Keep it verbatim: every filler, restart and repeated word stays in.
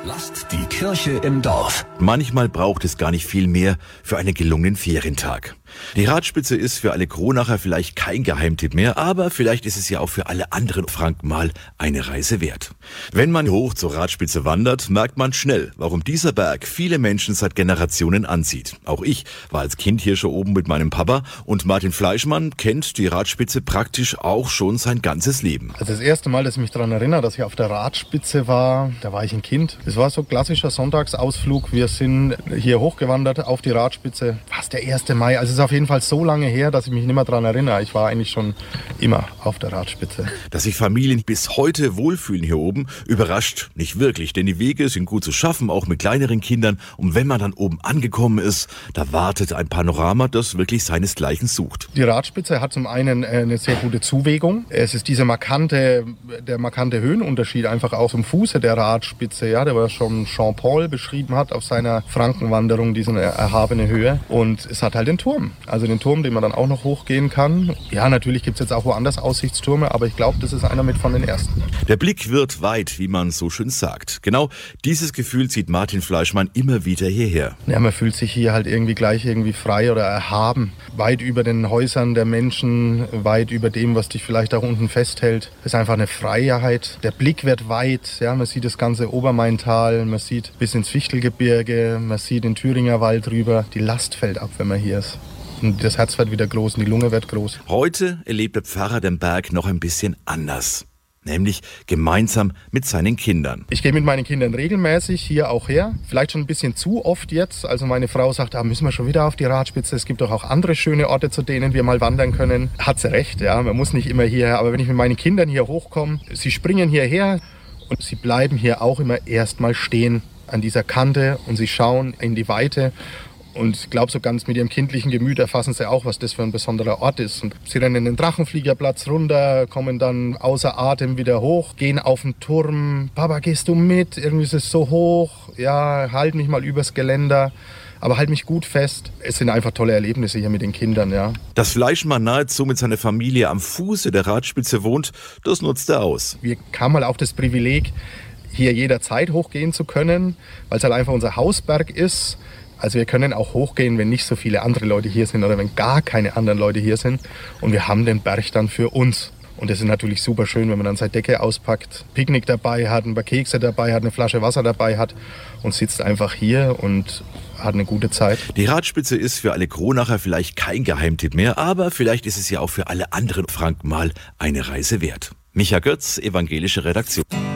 Lasst die Kirche im Dorf. Manchmal braucht es gar nicht viel mehr für einen gelungenen Ferientag. Die Radspitze ist für alle Kronacher vielleicht kein Geheimtipp mehr, aber vielleicht ist es ja auch für alle anderen Franken mal eine Reise wert. Wenn man hoch zur Radspitze wandert, merkt man schnell, warum dieser Berg viele Menschen seit Generationen anzieht. Auch ich war als Kind hier schon oben mit meinem Papa und Martin Fleischmann kennt die Radspitze praktisch auch schon sein ganzes Leben. Also das erste Mal, dass ich mich daran erinnere, dass ich auf der Radspitze war, da war ich ein Kind. Es war so ein klassischer Sonntagsausflug. Wir sind hier hochgewandert auf die Radspitze. Fast der erste Mai. Also es ist auf jeden Fall so lange her, dass ich mich nicht mehr daran erinnere. Ich war eigentlich schon immer auf der Radspitze. Dass sich Familien bis heute wohlfühlen hier oben, überrascht nicht wirklich. Denn die Wege sind gut zu schaffen, auch mit kleineren Kindern. Und wenn man dann oben angekommen ist, da wartet ein Panorama, das wirklich seinesgleichen sucht. Die Radspitze hat zum einen eine sehr gute Zuwegung. Es ist dieser markante, der markante Höhenunterschied einfach auch zum Fuße der Radspitze, ja, der was schon Jean-Paul beschrieben hat auf seiner Frankenwanderung, diese erhabene Höhe. Und es hat halt den Turm. Also den Turm, den man dann auch noch hochgehen kann. Ja, natürlich gibt es jetzt auch woanders Aussichtstürme, aber ich glaube, das ist einer mit von den ersten. Der Blick wird weit, wie man so schön sagt. Genau dieses Gefühl zieht Martin Fleischmann immer wieder hierher. Ja, man fühlt sich hier halt irgendwie gleich irgendwie frei oder erhaben. Weit über den Häusern der Menschen, weit über dem, was dich vielleicht auch unten festhält. Es ist einfach eine Freiheit. Der Blick wird weit. Ja, man sieht das ganze Obermaintal, man sieht bis ins Fichtelgebirge, man sieht den Thüringer Wald rüber. Die Last fällt ab, wenn man hier ist. Und das Herz wird wieder groß und die Lunge wird groß. Heute erlebt der Pfarrer den Berg noch ein bisschen anders. Nämlich gemeinsam mit seinen Kindern. Ich gehe mit meinen Kindern regelmäßig hier auch her. Vielleicht schon ein bisschen zu oft jetzt. Also meine Frau sagt, ah, müssen wir schon wieder auf die Radspitze. Es gibt doch auch andere schöne Orte, zu denen wir mal wandern können. Hat sie recht, ja. Man muss nicht immer hierher. Aber wenn ich mit meinen Kindern hier hochkomme, sie springen hierher und sie bleiben hier auch immer erstmal stehen an dieser Kante und sie schauen in die Weite. Und ich glaube, so ganz mit ihrem kindlichen Gemüt erfassen sie auch, was das für ein besonderer Ort ist. Und sie rennen den Drachenfliegerplatz runter, kommen dann außer Atem wieder hoch, gehen auf den Turm. Papa, gehst du mit? Irgendwie ist es so hoch. Ja, halt mich mal übers Geländer. Aber halt mich gut fest. Es sind einfach tolle Erlebnisse hier mit den Kindern, ja. Dass Fleischmann nahezu mit seiner Familie am Fuße der Radspitze wohnt, das nutzt er aus. Wir haben halt auch das Privileg, hier jederzeit hochgehen zu können, weil es halt einfach unser Hausberg ist. Also wir können auch hochgehen, wenn nicht so viele andere Leute hier sind oder wenn gar keine anderen Leute hier sind. Und wir haben den Berg dann für uns. Und das ist natürlich super schön, wenn man dann seine Decke auspackt, Picknick dabei hat, ein paar Kekse dabei hat, eine Flasche Wasser dabei hat und sitzt einfach hier und hat eine gute Zeit. Die Radspitze ist für alle Kronacher vielleicht kein Geheimtipp mehr, aber vielleicht ist es ja auch für alle anderen Franken mal eine Reise wert. Micha Götz, Evangelische Redaktion.